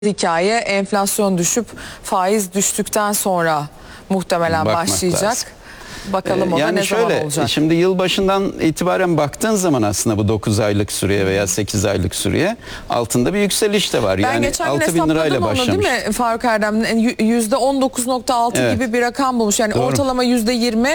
hikaye enflasyon düşüp faiz düştükten sonra muhtemelen Bakmak başlayacak. lazım. Bakalım o da ne zaman olacak? Şimdi yılbaşından itibaren baktığın zaman aslında bu 9 aylık süreye veya 8 aylık süreye altında bir yükseliş de var. Ben yani geçen gün 6.000 lirayla hesapladım onu başlamış. değil mi Faruk Erdem? %19.6 Evet. gibi bir rakam bulmuş. Yani Doğru. ortalama %20.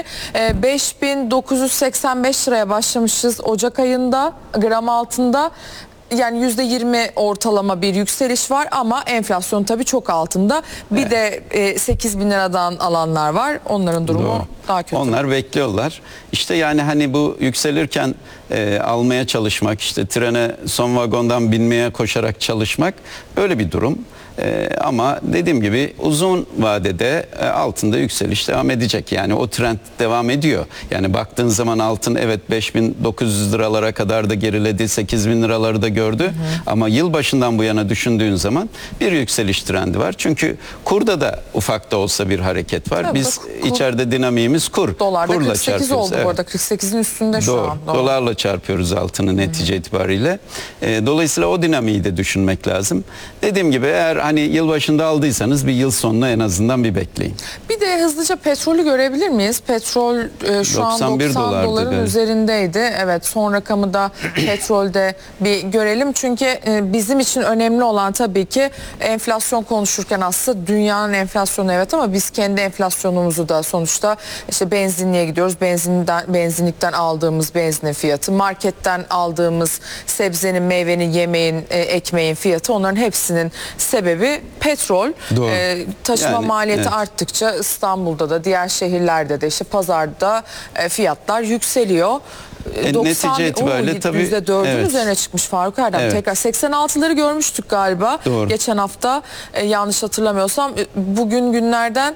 5.985 liraya başlamışız Ocak ayında gram altında. Yani %20 ortalama bir yükseliş var ama enflasyon tabii çok altında. Bir de 8.000 liradan alanlar var. Onların durumu Doğru. daha kötü. Onlar bekliyorlar. İşte yani hani bu yükselirken almaya çalışmak, işte trene son vagondan binmeye koşarak çalışmak öyle bir durum. Ama dediğim gibi uzun vadede altında yükseliş devam edecek. Yani o trend devam ediyor. Yani baktığın zaman altın evet 5.900 liralara kadar da geriledi, 8.000 liraları da gördü. Ama yılbaşından bu yana düşündüğün zaman bir yükseliş trendi var. Çünkü kurda da ufak da olsa bir hareket var. Tabii, Biz içeride dinamiğimiz kur. Dolarda Kurla 48 oldu evet. bu arada. 48'in üstünde şu Doğru. an. Dolarla çarpıyoruz altını netice itibariyle. Dolayısıyla o dinamiği de düşünmek lazım. Dediğim gibi eğer hani yılbaşında aldıysanız bir yıl sonuna en azından bir bekleyin. Bir de hızlıca petrolü görebilir miyiz? Petrol şu an 91 90 doların evet. üzerindeydi. Evet, son rakamı da petrolde bir görelim. Çünkü bizim için önemli olan tabii ki enflasyon konuşurken aslında dünyanın enflasyonu evet ama biz kendi enflasyonumuzu da sonuçta işte benzinliğe gidiyoruz. Benzinlikten aldığımız benzinin fiyatı, marketten aldığımız sebzenin, meyvenin, yemeğin, ekmeğin fiyatı, onların hepsinin sebebi petrol. Taşıma Yani, maliyeti evet. arttıkça İstanbul'da da diğer şehirlerde de işte pazarda fiyatlar yükseliyor. Netice itibariyle tabii %4'ün evet. üzerine çıkmış Faruk Erdem. Evet. Tekrar 86'ları görmüştük galiba. Doğru. Geçen hafta yanlış hatırlamıyorsam bugün günlerden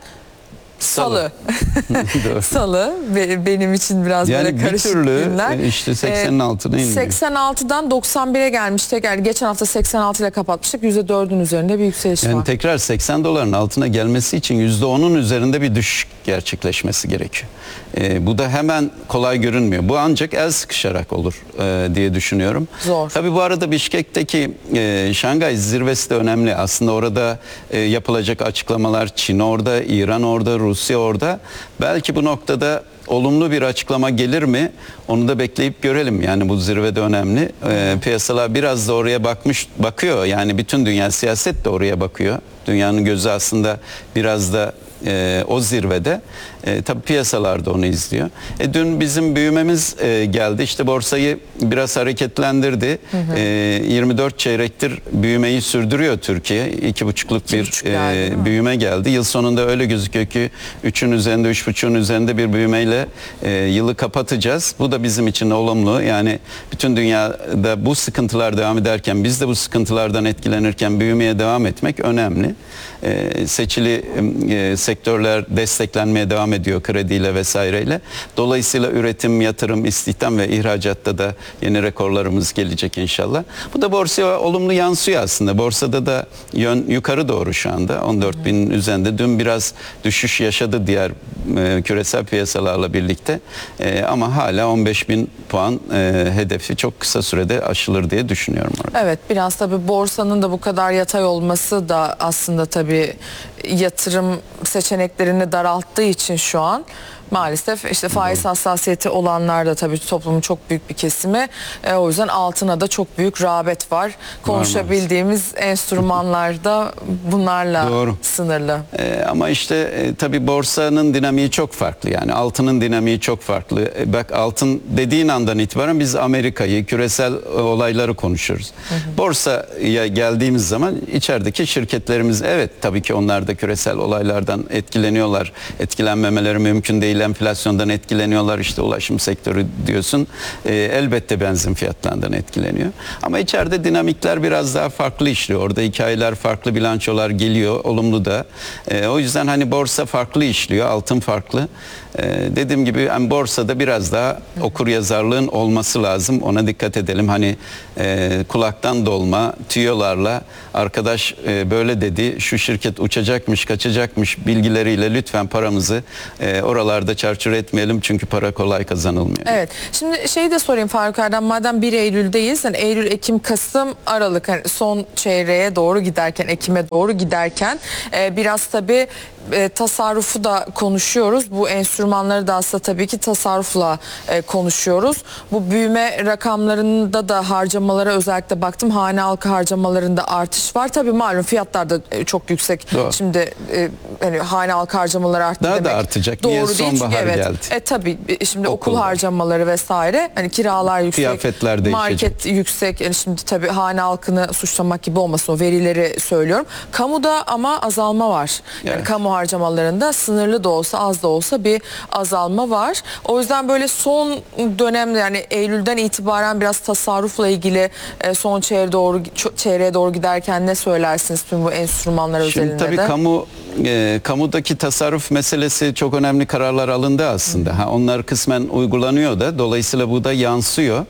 Salı. Salı benim için biraz yani böyle karışık bir türlü günler. işte 80'in altına iniyor. 86'dan 91'e gelmiş tekrar. Geçen hafta 86 ile kapatmıştık. %4'ün üzerinde bir yükseliş Yani var. tekrar 80 doların altına gelmesi için %10'un üzerinde bir düşüş gerçekleşmesi gerekiyor. Bu da hemen kolay görünmüyor. Bu ancak el sıkışarak olur diye düşünüyorum. Zor. Tabii bu arada Bişkek'teki Şangay zirvesi de önemli. Aslında orada yapılacak açıklamalar, Çin orada, İran orada, Rusya orada. Belki bu noktada olumlu bir açıklama gelir mi? Onu da bekleyip görelim. Yani bu zirvede önemli. Piyasalar biraz da oraya bakıyor. Yani bütün dünya, siyaset de oraya bakıyor. Dünyanın gözü aslında biraz da o zirvede. Tabii piyasalar da onu izliyor. Dün bizim büyümemiz geldi. İşte borsayı biraz hareketlendirdi. 24 çeyrektir büyümeyi sürdürüyor Türkiye. 2,5'luk bir büyüme geldi. Yıl sonunda öyle gözüküyor ki 3'ün üzerinde, 3,5'ün üzerinde bir büyümeyle yılı kapatacağız. Bu da bizim için olumlu. Yani bütün dünyada bu sıkıntılar devam ederken, biz de bu sıkıntılardan etkilenirken büyümeye devam etmek önemli. Seçili sektörler desteklenmeye devam ediyor krediyle vesaireyle. Dolayısıyla üretim, yatırım, istihdam ve ihracatta da yeni rekorlarımız gelecek inşallah. Bu da borsaya olumlu yansıyor aslında. Borsada da yön yukarı doğru şu anda. 14.000'in üzerinde. Dün biraz düşüş yaşadı diğer küresel piyasalarla birlikte. Ama hala 15.000 puan hedefi çok kısa sürede aşılır diye düşünüyorum orada. Evet, biraz tabii borsanın da bu kadar yatay olması da aslında tabii yatırım seçeneklerini daralttığı için şu an maalesef işte faiz hassasiyeti olanlar da tabii toplumun çok büyük bir kesimi. O yüzden altına da çok büyük rağbet var. Konuşabildiğimiz enstrümanlar da bunlarla Doğru. sınırlı. Ama işte tabii borsanın dinamiği çok farklı. Yani altının dinamiği çok farklı. Bak altın dediğin andan itibaren biz Amerika'yı, küresel olayları konuşuyoruz. Borsaya geldiğimiz zaman içerideki şirketlerimiz evet tabii ki onlar da küresel olaylardan etkileniyorlar. Etkilenmemeleri mümkün değil. Enflasyondan etkileniyorlar, işte ulaşım sektörü diyorsun. Elbette benzin fiyatlarından etkileniyor. Ama içeride dinamikler biraz daha farklı işliyor. Orada hikayeler farklı, bilançolar geliyor, olumlu da. O yüzden hani borsa farklı işliyor, altın farklı. Dediğim gibi yani borsada biraz daha okuryazarlığın olması lazım. Ona dikkat edelim. Hani kulaktan dolma tüyolarla arkadaş böyle dedi, şu şirket uçacakmış, kaçacakmış bilgileriyle lütfen paramızı oralarda ortada çarçur etmeyelim çünkü para kolay kazanılmıyor. Evet. Şimdi şeyi de sorayım Faruk Erdem, madem 1 Eylül'deyiz. Yani Eylül, Ekim, Kasım, Aralık, hani son çeyreğe doğru giderken, Ekim'e doğru giderken biraz tabii tasarrufu da konuşuyoruz. Bu enstrümanları da aslında tabii ki tasarrufla konuşuyoruz. Bu büyüme rakamlarında da harcamalara özellikle baktım. Hane halkı harcamalarında artış var. Tabii malum fiyatlar da çok yüksek. Doğru. Şimdi hani hane halkı harcamaları arttı daha demek da artacak. doğru Niye? değil. Çünkü Sonbahar geldi. Tabii şimdi okul Okullar. harcamaları vesaire, hani kiralar yüksek, Kıyafetler değişecek. market yüksek. Yani şimdi tabii hane halkını suçlamak gibi olmasın, o verileri söylüyorum. Kamuda ama azalma var. Yani Evet. kamu harcamalarında sınırlı da olsa az da olsa bir azalma var. O yüzden böyle son dönemde, yani Eylül'den itibaren biraz tasarrufla ilgili son çeyreğe doğru giderken ne söylersiniz tüm bu enstrümanlar Şimdi özelinde tabii de? kamudaki tasarruf meselesi, çok önemli kararlar alındı aslında. Onlar kısmen uygulanıyor da, dolayısıyla bu da yansıyor.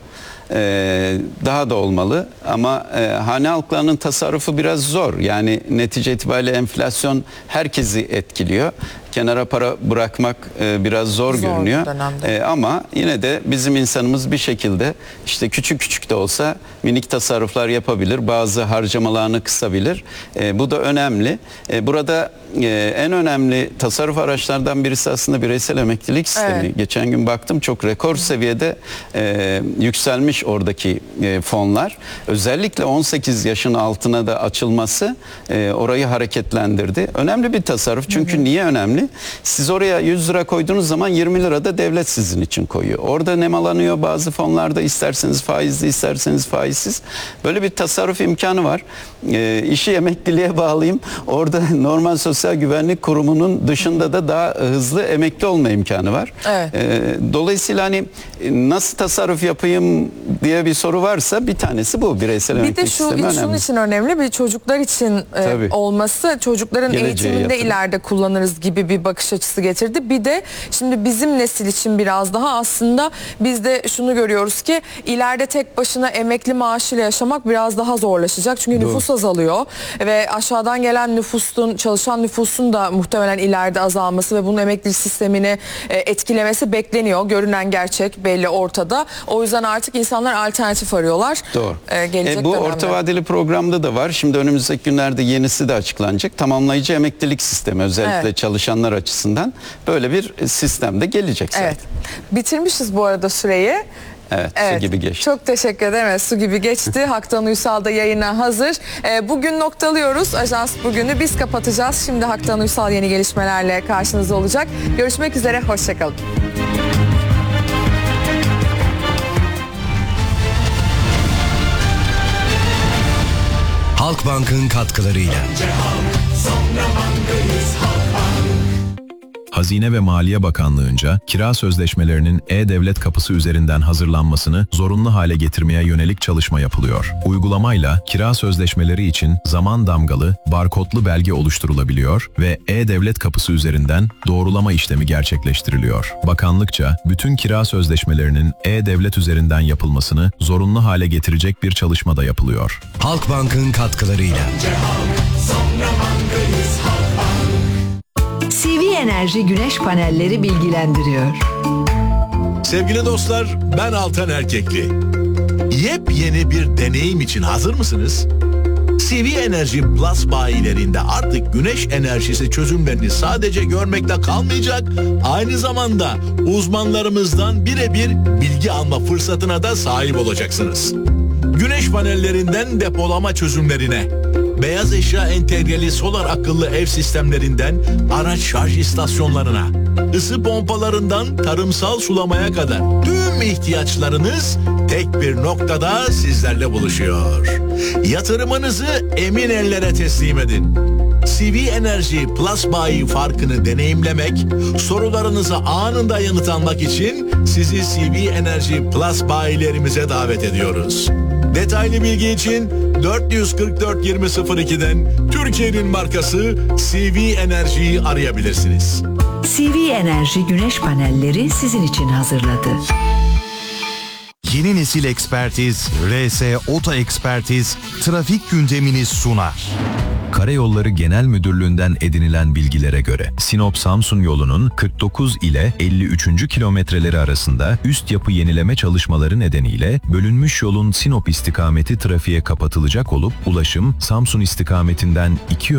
Daha da olmalı ama hane halklarının tasarrufu biraz zor. Yani netice itibariyle enflasyon herkesi etkiliyor. Kenara para bırakmak biraz zor görünüyor. Ama yine de bizim insanımız bir şekilde işte küçük küçük de olsa minik tasarruflar yapabilir. Bazı harcamalarını kısabilir. Bu da önemli. Burada en önemli tasarruf araçlardan birisi aslında bireysel emeklilik sistemi. Evet. Geçen gün baktım, çok rekor seviyede yükselmiş oradaki fonlar. Özellikle 18 yaşın altına da açılması orayı hareketlendirdi. Önemli bir tasarruf. Çünkü niye önemli? Siz oraya 100 lira koyduğunuz zaman 20 lira da devlet sizin için koyuyor. Orada nemalanıyor bazı fonlarda, isterseniz faizli isterseniz faizsiz. Böyle bir tasarruf imkanı var. İşi emekliliğe bağlayayım. Orada normal sosyal güvenlik kurumunun dışında da daha hızlı emekli olma imkanı var. Evet. Dolayısıyla hani nasıl tasarruf yapayım diye bir soru varsa bir tanesi bu. Bireysel Bir de emeklilik sistemi önemli. şunun için önemli, bir çocuklar için olması, çocukların Geleceğe eğitiminde yatırım. ileride kullanırız gibi bir bakış açısı getirdi. Bir de şimdi bizim nesil için biraz daha aslında biz de şunu görüyoruz ki ileride tek başına emekli maaşıyla yaşamak biraz daha zorlaşacak. Çünkü nüfus azalıyor ve aşağıdan gelen nüfusun, çalışan nüfusun da muhtemelen ileride azalması ve bunun emeklilik sistemini etkilemesi bekleniyor. Görünen gerçek belli, ortada. O yüzden artık insanlar alternatif arıyorlar. Doğru. Gelecek Bu dönemde. orta vadeli programda da var. Şimdi önümüzdeki günlerde yenisi de açıklanacak. Tamamlayıcı emeklilik sistemi, özellikle çalışanlar açısından böyle bir sistem de gelecek zaten. Evet. Bitirmişiz bu arada süreyi. Evet, su gibi geçti. Çok teşekkür ederim. Evet, su gibi geçti. Haktan Uysal da yayına hazır. Bugün noktalıyoruz. Ajans bugünü biz kapatacağız. Şimdi Haktan Uysal yeni gelişmelerle karşınızda olacak. Görüşmek üzere. Hoşçakalın. Halkbank'ın katkılarıyla. Hazine ve Maliye Bakanlığı'nca kira sözleşmelerinin E-Devlet kapısı üzerinden hazırlanmasını zorunlu hale getirmeye yönelik çalışma yapılıyor. Uygulamayla kira sözleşmeleri için zaman damgalı, barkodlu belge oluşturulabiliyor ve E-Devlet kapısı üzerinden doğrulama işlemi gerçekleştiriliyor. Bakanlıkça bütün kira sözleşmelerinin E-Devlet üzerinden yapılmasını zorunlu hale getirecek bir çalışma da yapılıyor. Halkbank'ın katkılarıyla. CV Enerji Güneş Panelleri bilgilendiriyor. Sevgili dostlar, ben Altan Erkekli. Yepyeni bir deneyim için hazır mısınız? CV Enerji Plus bayilerinde artık güneş enerjisi çözümlerini sadece görmekle kalmayacak, aynı zamanda uzmanlarımızdan birebir bilgi alma fırsatına da sahip olacaksınız. Güneş panellerinden depolama çözümlerine, beyaz eşya entegreli solar akıllı ev sistemlerinden araç şarj istasyonlarına, ısı pompalarından tarımsal sulamaya kadar tüm ihtiyaçlarınız tek bir noktada sizlerle buluşuyor. Yatırımınızı emin ellere teslim edin. CV Enerji Plus bayi farkını deneyimlemek, sorularınıza anında yanıt almak için sizi CV Enerji Plus bayilerimize davet ediyoruz. Detaylı bilgi için 444 2002'den Türkiye'nin markası CV Enerji'yi arayabilirsiniz. CV Enerji Güneş Panelleri sizin için hazırladı. Yeni nesil ekspertiz, RS Oto Ekspertiz trafik gündemini sunar. Karayolları Genel Müdürlüğü'nden edinilen bilgilere göre Sinop-Samsun yolunun 49 ile 53. kilometreleri arasında üst yapı yenileme çalışmaları nedeniyle bölünmüş yolun Sinop istikameti trafiğe kapatılacak olup ulaşım Samsun istikametinden 2